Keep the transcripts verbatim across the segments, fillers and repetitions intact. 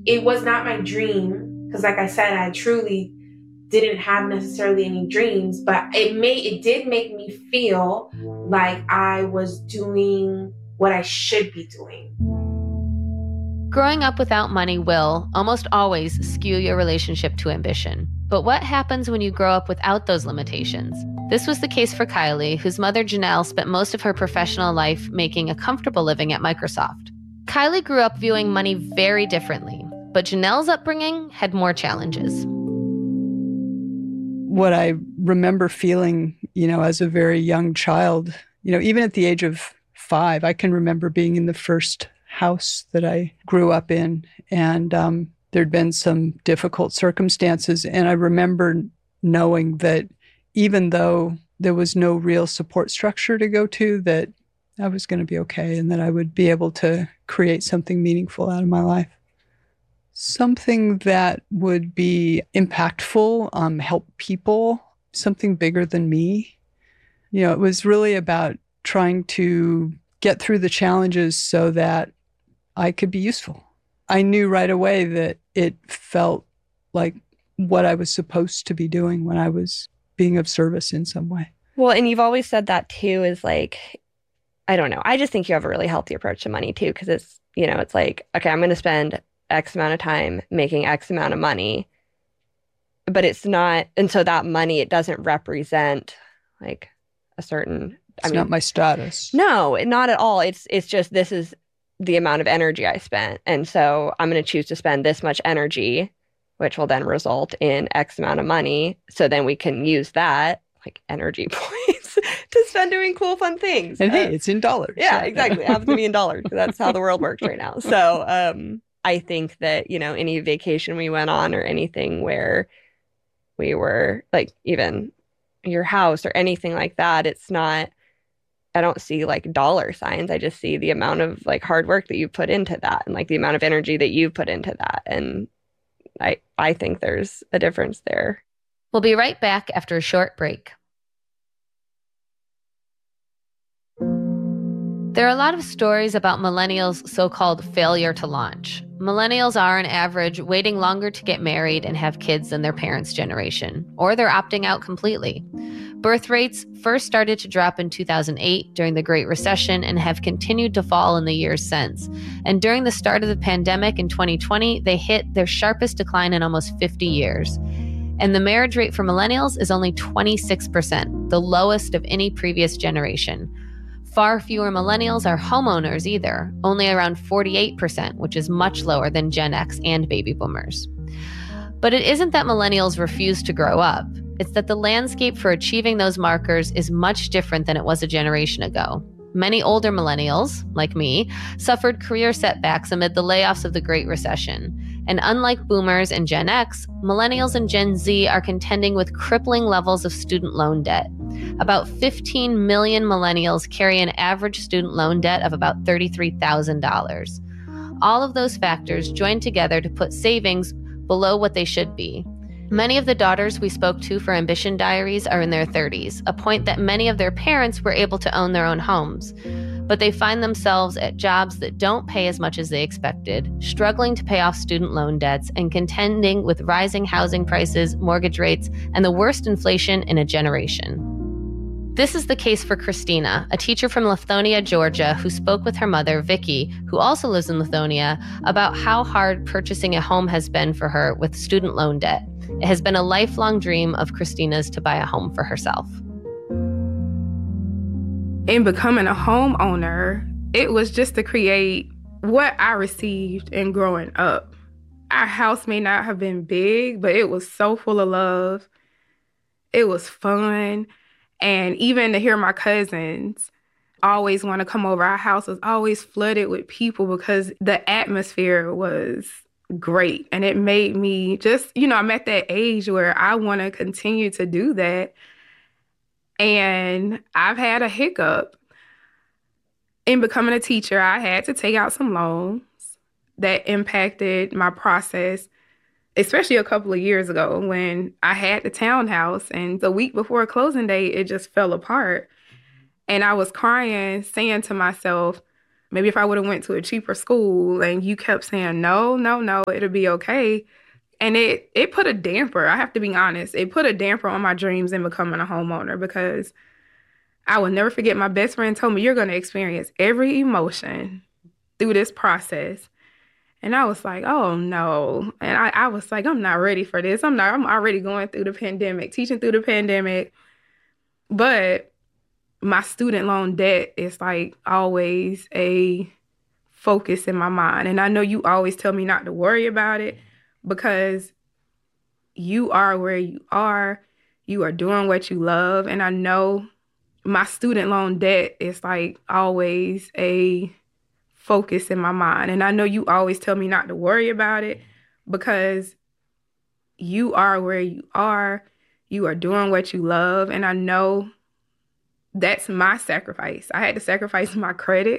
it was not my dream because, like I said, I truly didn't have necessarily any dreams, but it made it did make me feel like I was doing what I should be doing. Growing up without money will, almost always, skew your relationship to ambition. But what happens when you grow up without those limitations? This was the case for Kylie, whose mother Janelle spent most of her professional life making a comfortable living at Microsoft. Kylie grew up viewing money very differently, but Janelle's upbringing had more challenges. What I remember feeling, you know, as a very young child, you know, even at the age of five, I can remember being in the first house that I grew up in, and um, there'd been some difficult circumstances. And I remember knowing that even though there was no real support structure to go to, that I was going to be okay and that I would be able to create something meaningful out of my life. Something that would be impactful, um, help people, something bigger than me. You know, it was really about trying to get through the challenges so that I could be useful. I knew right away that it felt like what I was supposed to be doing when I was being of service in some way. Well, and you've always said that too, is like, I don't know. I just think you have a really healthy approach to money too, because it's, you know, it's like, okay, I'm going to spend X amount of time making X amount of money, but it's not, and so that money, it doesn't represent like a certain, it's I mean, not my status. No, not at all. It's, it's just, this is the amount of energy I spent. And so I'm going to choose to spend this much energy, which will then result in X amount of money. So then we can use that like energy points to spend doing cool, fun things. And uh, hey, it's in dollars. Yeah, exactly. It happens to be in dollars. That's how the world works right now. So um, I think that, you know, any vacation we went on or anything where we were like even your house or anything like that, it's not, I don't see like dollar signs. I just see the amount of like hard work that you put into that and like the amount of energy that you put into that. And I, I think there's a difference there. We'll be right back after a short break. There are a lot of stories about millennials' so-called failure to launch. Millennials are, on average, waiting longer to get married and have kids than their parents' generation, or they're opting out completely. Birth rates first started to drop in two thousand eight during the Great Recession and have continued to fall in the years since. And during the start of the pandemic in twenty twenty, they hit their sharpest decline in almost fifty years. And the marriage rate for millennials is only twenty-six percent, the lowest of any previous generation. Far fewer millennials are homeowners either, only around forty-eight percent, which is much lower than Gen X and baby boomers. But it isn't that millennials refuse to grow up. It's that the landscape for achieving those markers is much different than it was a generation ago. Many older millennials, like me, suffered career setbacks amid the layoffs of the Great Recession. And unlike boomers and Gen X, millennials and Gen Z are contending with crippling levels of student loan debt. About fifteen million millennials carry an average student loan debt of about thirty-three thousand dollars. All of those factors join together to put savings below what they should be. Many of the daughters we spoke to for Ambition Diaries are in their thirties, a point that many of their parents were able to own their own homes. But they find themselves at jobs that don't pay as much as they expected, struggling to pay off student loan debts, and contending with rising housing prices, mortgage rates, and the worst inflation in a generation. This is the case for Christina, a teacher from Lithonia, Georgia, who spoke with her mother, Vicky, who also lives in Lithonia, about how hard purchasing a home has been for her with student loan debt. It has been a lifelong dream of Christina's to buy a home for herself. In becoming a homeowner, it was just to create what I received in growing up. Our house may not have been big, but it was so full of love. It was fun. And even to hear my cousins always want to come over, our house was always flooded with people because the atmosphere was great. And it made me just, you know, I'm at that age where I want to continue to do that. And I've had a hiccup. In becoming a teacher, I had to take out some loans that impacted my process, especially a couple of years ago when I had the townhouse and the week before closing day, it just fell apart. And I was crying, saying to myself, Maybe if I would have went to a cheaper school and you kept saying, no, no, no, it'll be okay. And it, it put a damper, I have to be honest, it put a damper on my dreams in becoming a homeowner, because I will never forget my best friend told me, you're going to experience every emotion through this process. And I was like, oh, no. And I, I was like, I'm not ready for this. I'm not, I'm already going through the pandemic, teaching through the pandemic. But my student loan debt is like always a focus in my mind. And I know you always tell me not to worry about it, because you are where you are. You are doing what you love. And I know my student loan debt is like always a focus in my mind. And I know you always tell me not to worry about it, because you are where you are. You are doing what you love. And I know that's my sacrifice. I had to sacrifice my credit.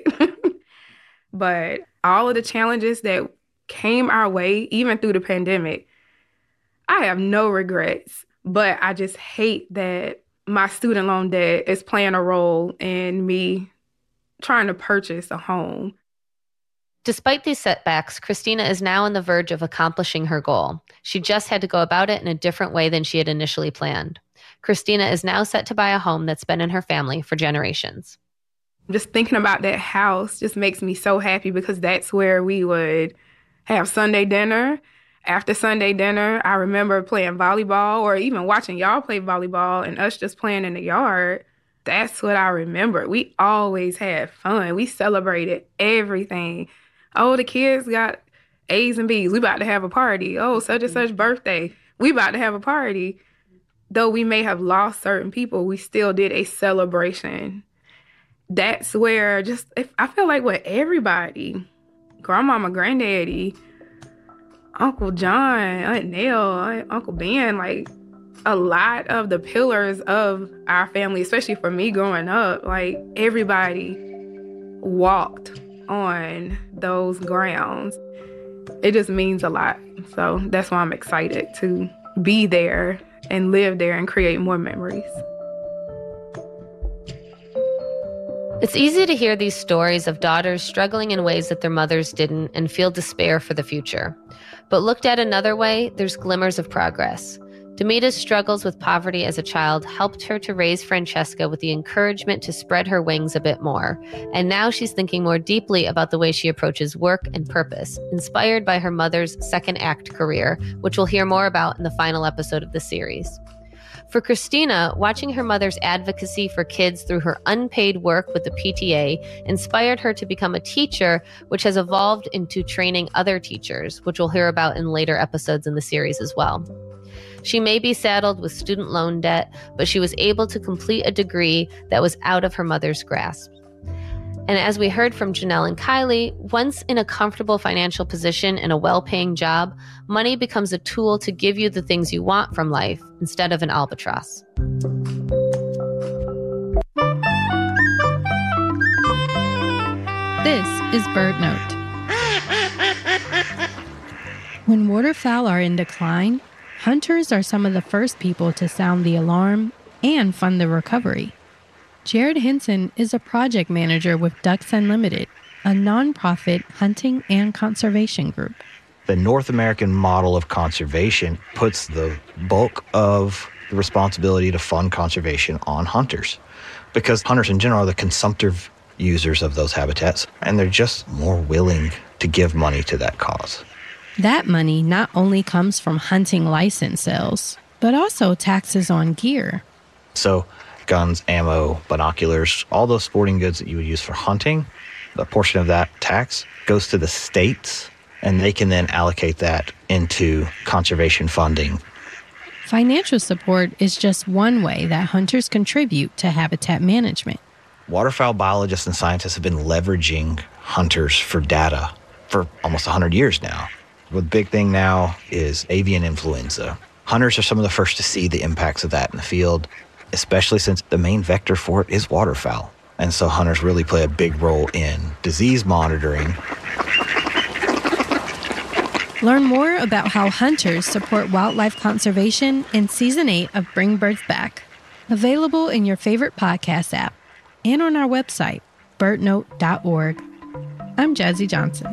But all of the challenges that came our way, even through the pandemic, I have no regrets. But I just hate that my student loan debt is playing a role in me trying to purchase a home. Despite these setbacks, Christina is now on the verge of accomplishing her goal. She just had to go about it in a different way than she had initially planned. Christina is now set to buy a home that's been in her family for generations. Just thinking about that house just makes me so happy, because that's where we would have Sunday dinner. After Sunday dinner, I remember playing volleyball, or even watching y'all play volleyball and us just playing in the yard. That's what I remember. We always had fun. We celebrated everything. Oh, the kids got A's and B's. We about to have a party. Oh, such and such birthday. We about to have a party. Though we may have lost certain people, we still did a celebration. That's where just, if, I feel like with everybody, grandmama, granddaddy, Uncle John, Aunt Nell, Aunt, Uncle Ben, like a lot of the pillars of our family, especially for me growing up, like everybody walked on those grounds. It just means a lot. So that's why I'm excited to be there and live there and create more memories. It's easy to hear these stories of daughters struggling in ways that their mothers didn't and feel despair for the future. But looked at another way, there's glimmers of progress. Demita's struggles with poverty as a child helped her to raise Francesca with the encouragement to spread her wings a bit more. And now she's thinking more deeply about the way she approaches work and purpose, inspired by her mother's second act career, which we'll hear more about in the final episode of the series. For Christina, watching her mother's advocacy for kids through her unpaid work with the P T A inspired her to become a teacher, which has evolved into training other teachers, which we'll hear about in later episodes in the series as well. She may be saddled with student loan debt, but she was able to complete a degree that was out of her mother's grasp. And as we heard from Janelle and Kylie, once in a comfortable financial position and a well-paying job, money becomes a tool to give you the things you want from life instead of an albatross. This is BirdNote. When waterfowl are in decline, hunters are some of the first people to sound the alarm and fund the recovery. Jared Henson is a project manager with Ducks Unlimited, a nonprofit hunting and conservation group. The North American model of conservation puts the bulk of the responsibility to fund conservation on hunters, because hunters in general are the consumptive users of those habitats, and they're just more willing to give money to that cause. That money not only comes from hunting license sales, but also taxes on gear. So guns, ammo, binoculars, all those sporting goods that you would use for hunting, a portion of that tax goes to the states, and they can then allocate that into conservation funding. Financial support is just one way that hunters contribute to habitat management. Waterfowl biologists and scientists have been leveraging hunters for data for almost one hundred years now. The big thing now is avian influenza. Hunters are some of the first to see the impacts of that in the field, especially since the main vector for it is waterfowl. And so hunters really play a big role in disease monitoring. Learn more about how hunters support wildlife conservation in Season eight of Bring Birds Back, available in your favorite podcast app and on our website, bird note dot org. I'm Jazzy Johnson.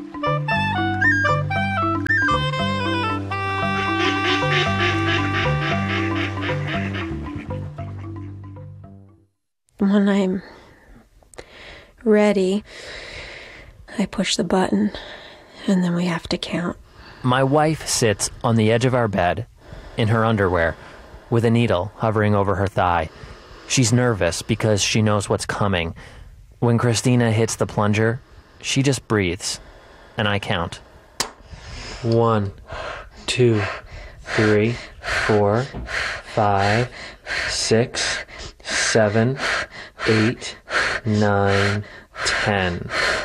When I'm ready, I push the button, and then we have to count. My wife sits on the edge of our bed, in her underwear, with a needle hovering over her thigh. She's nervous because she knows what's coming. When Christina hits the plunger, she just breathes, and I count. One, two, three, four, five, six, seven, eight, nine, ten.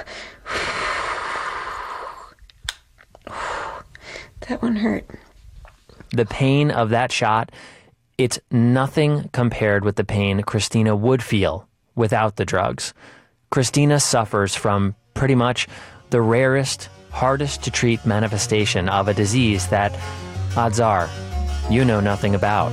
That one hurt. The pain of that shot, it's nothing compared with the pain Christina would feel without the drugs. Christina suffers from pretty much the rarest, hardest to treat manifestation of a disease that, odds are, you know nothing about.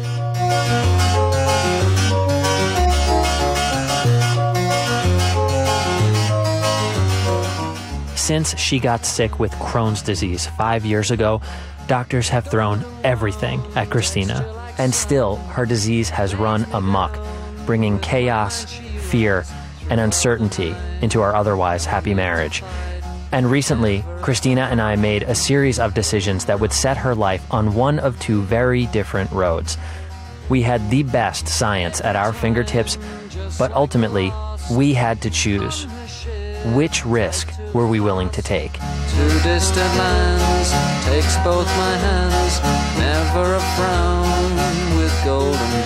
Since she got sick with Crohn's disease five years ago, doctors have thrown everything at Christina. And still, her disease has run amok, bringing chaos, fear, and uncertainty into our otherwise happy marriage. And recently, Christina and I made a series of decisions that would set her life on one of two very different roads. We had the best science at our fingertips, but ultimately, we had to choose. Which risk were we willing to take? Two distant lands takes both my hands, never a frown with golden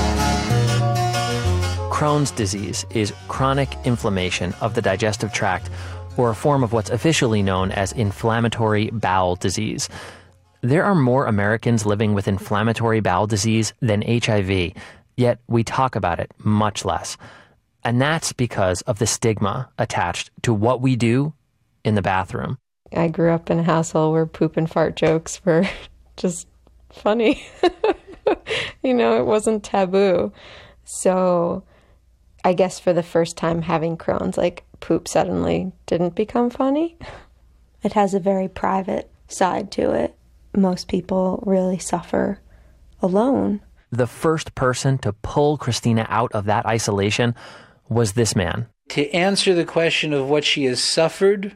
brown. Crohn's disease is chronic inflammation of the digestive tract, or a form of what's officially known as inflammatory bowel disease. There are more Americans living with inflammatory bowel disease than H I V, yet we talk about it much less. And that's because of the stigma attached to what we do in the bathroom. I grew up in a household where poop and fart jokes were just funny. You know, it wasn't taboo. So I guess for the first time having Crohn's, like, poop suddenly didn't become funny. It has a very private side to it. Most people really suffer alone. The first person to pull Christina out of that isolation was this man. To answer the question of what she has suffered,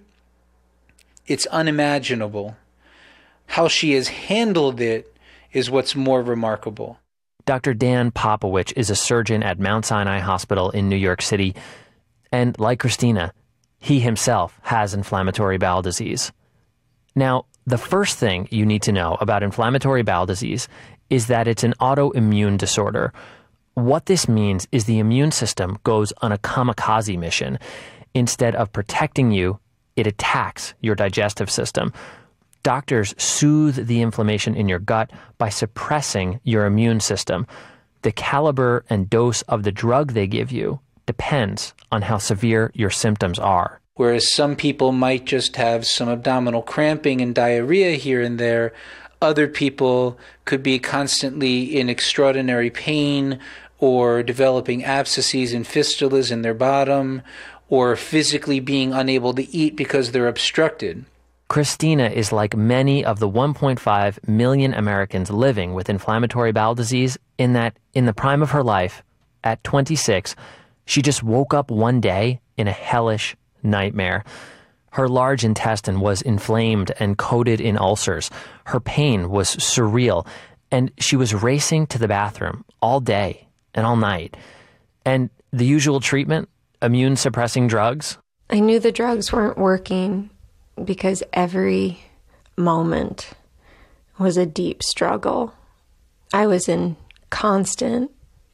it's unimaginable. How she has handled it is what's more remarkable. Doctor Dan Popowich is a surgeon at Mount Sinai Hospital in New York City. And like Christina, he himself has inflammatory bowel disease. Now, the first thing you need to know about inflammatory bowel disease is that it's an autoimmune disorder. What this means is the immune system goes on a kamikaze mission. Instead of protecting you, it attacks your digestive system. Doctors soothe the inflammation in your gut by suppressing your immune system. The caliber and dose of the drug they give you depends on how severe your symptoms are. Whereas some people might just have some abdominal cramping and diarrhea here and there, other people could be constantly in extraordinary pain or developing abscesses and fistulas in their bottom, or physically being unable to eat because they're obstructed. Christina is like many of the one point five million Americans living with inflammatory bowel disease in that in the prime of her life, at twenty-six, she just woke up one day in a hellish nightmare. Her large intestine was inflamed and coated in ulcers. Her pain was surreal, and she was racing to the bathroom all day and all night. And the usual treatment, immune-suppressing drugs? I knew the drugs weren't working because every moment was a deep struggle. I was in constant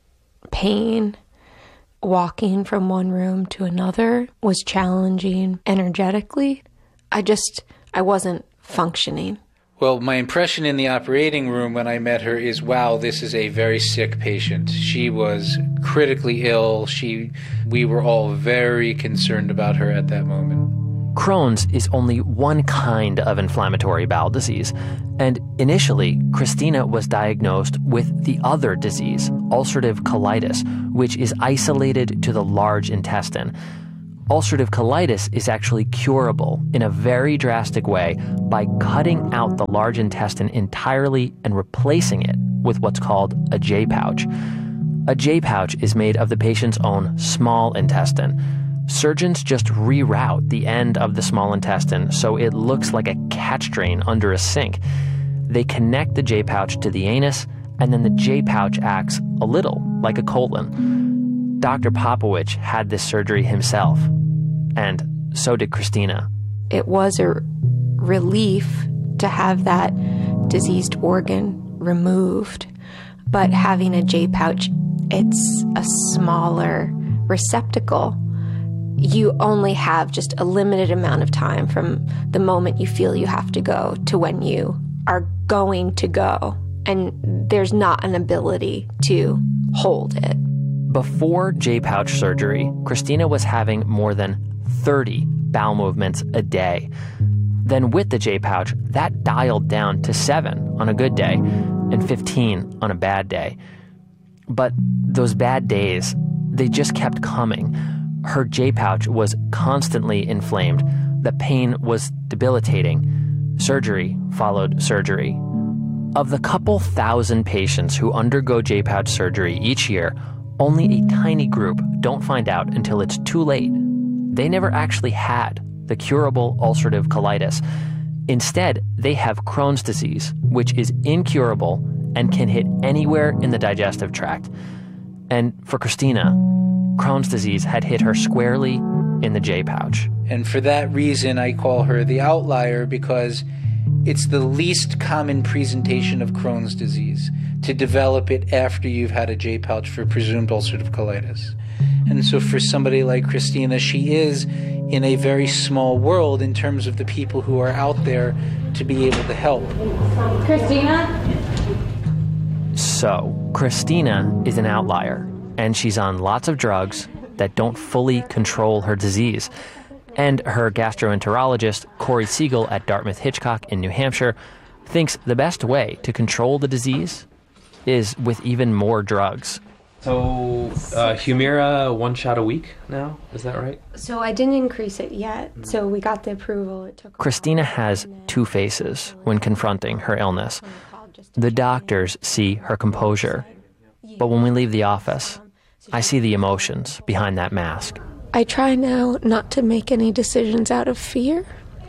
pain. Walking from one room to another was challenging energetically. I just, I wasn't functioning. Well, my impression in the operating room when I met her is, wow, this is a very sick patient. She was critically ill. She, we were all very concerned about her at that moment. Crohn's is only one kind of inflammatory bowel disease. And initially, Christina was diagnosed with the other disease, ulcerative colitis, which is isolated to the large intestine. ulcerative colitis is actually curable in a very drastic way by cutting out the large intestine entirely and replacing it with what's called a J-pouch. A J-pouch is made of the patient's own small intestine. Surgeons just reroute the end of the small intestine so it looks like a catch drain under a sink. They connect the J-pouch to the anus, and then the J-pouch acts a little like a colon. Doctor Popowich had this surgery himself, and so did Christina. It was a relief to have that diseased organ removed, but having a J-pouch, it's a smaller receptacle. You only have just a limited amount of time from the moment you feel you have to go to when you are going to go, and there's not an ability to hold it. Before J-pouch surgery, Christina was having more than thirty bowel movements a day. Then with the J-pouch, that dialed down to seven on a good day and fifteen on a bad day. But those bad days, they just kept coming. Her J-pouch was constantly inflamed. The pain was debilitating. Surgery followed surgery. Of the couple thousand patients who undergo J-pouch surgery each year, only a tiny group don't find out until it's too late. They never actually had the curable ulcerative colitis. Instead, they have Crohn's disease, which is incurable and can hit anywhere in the digestive tract. And for Christina, Crohn's disease had hit her squarely in the J-pouch. And for that reason, I call her the outlier, because it's the least common presentation of Crohn's disease to develop it after you've had a J-pouch for presumed ulcerative colitis. And so for somebody like Christina, she is in a very small world in terms of the people who are out there to be able to help. Christina? So, Christina is an outlier, and she's on lots of drugs that don't fully control her disease. And her gastroenterologist, Corey Siegel at Dartmouth-Hitchcock in New Hampshire, thinks the best way to control the disease is with even more drugs. So, uh, Humira, one shot a week now, is that right? So I didn't increase it yet. So we got the approval. It took. Christina has two faces when confronting her illness. The doctors see her composure, but when we leave the office, I see the emotions behind that mask. I try now not to make any decisions out of fear.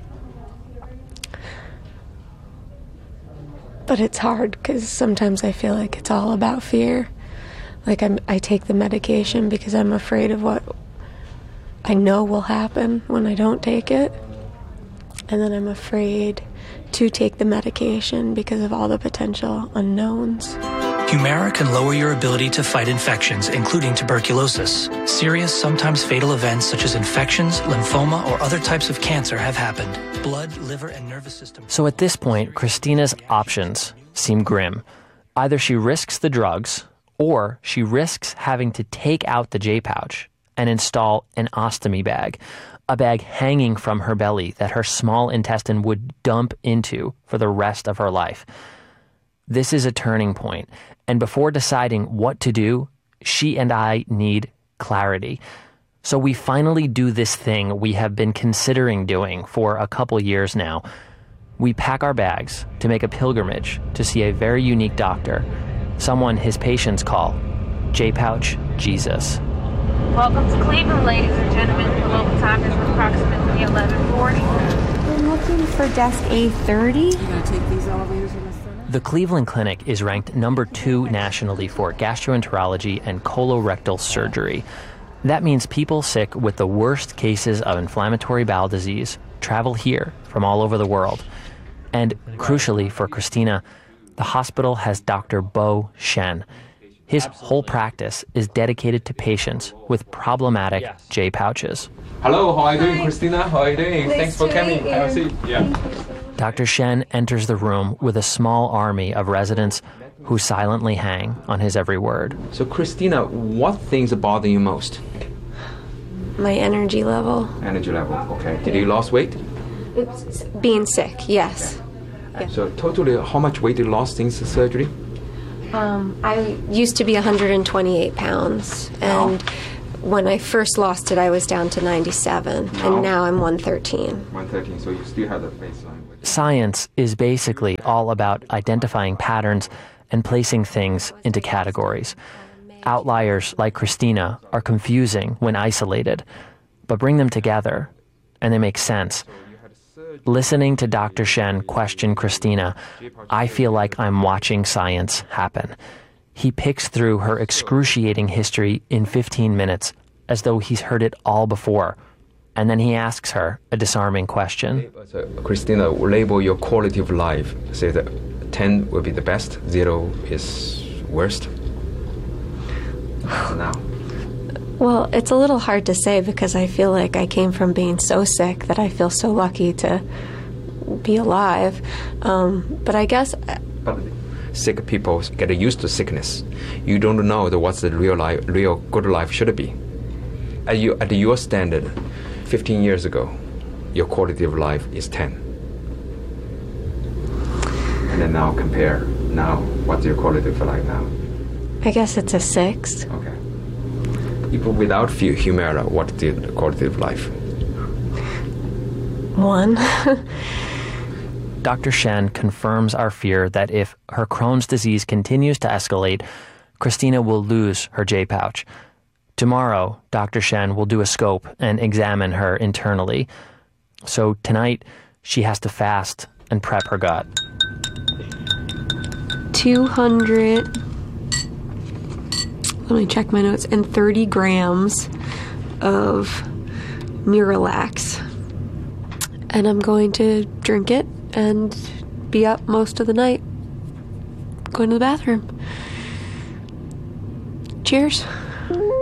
But it's hard because sometimes I feel like it's all about fear. Like I'm, I take the medication because I'm afraid of what I know will happen when I don't take it. And then I'm afraid to take the medication because of all the potential unknowns. Humira can lower your ability to fight infections, including tuberculosis. Serious, sometimes fatal events such as infections, lymphoma, or other types of cancer have happened. Blood, liver, and nervous system. So at this point, Christina's options seem grim. Either she risks the drugs, or she risks having to take out the J-pouch and install an ostomy bag, a bag hanging from her belly that her small intestine would dump into for the rest of her life. This is a turning point, and before deciding what to do, she and I need clarity. So we finally do this thing we have been considering doing for a couple years now. We pack our bags to make a pilgrimage to see a very unique doctor, someone his patients call J-pouch Jesus. Welcome to Cleveland, ladies and gentlemen. The local time is approximately eleven forty. I'm looking for desk A thirty. You're going to take these elevators in the center? The Cleveland Clinic is ranked number two nationally for gastroenterology and colorectal surgery. That means people sick with the worst cases of inflammatory bowel disease travel here from all over the world. And crucially for Christina, the hospital has Doctor Bo Shen. His whole practice is dedicated to patients with problematic J-pouches. Hello, how are you doing, Christina? How are you doing? Nice Thanks for to coming. meet Have a you. seat. Yeah. Doctor Shen enters the room with a small army of residents who silently hang on his every word. So, Christina, what things bother you most? My energy level. Energy level, okay. Did you lose weight? It's being sick, yes. Yeah. So, totally, how much weight you lost since the surgery? Um, I used to be one hundred twenty-eight pounds, and when I first lost it, I was down to ninety-seven, now, and now I'm one thirteen. one thirteen, so you still have the baseline. Science is basically all about identifying patterns and placing things into categories. Outliers like Christina are confusing when isolated, but bring them together and they make sense. Listening to Doctor Shen question Christina, I feel like I'm watching science happen. He picks through her excruciating history in fifteen minutes as though he's heard it all before. And then he asks her a disarming question. So, Christina, label your quality of life. Say that ten will be the best, zero is worst. Now. Well, it's a little hard to say because I feel like I came from being so sick that I feel so lucky to be alive. Um, but I guess... But sick people get used to sickness. You don't know the, what's the real life, real good life should be. At, you, at your standard, fifteen years ago, your quality of life is ten. And then now compare. Now, what's your quality of life now? I guess it's a six. Okay. People without Humira, what is the quality of life? One. Doctor Shen confirms our fear that if her Crohn's disease continues to escalate, Christina will lose her J-pouch. Tomorrow, Doctor Shen will do a scope and examine her internally. So tonight, she has to fast and prep her gut. two hundred... Let me check my notes. And thirty grams of Miralax. And I'm going to drink it and be up most of the night. Going to the bathroom. Cheers.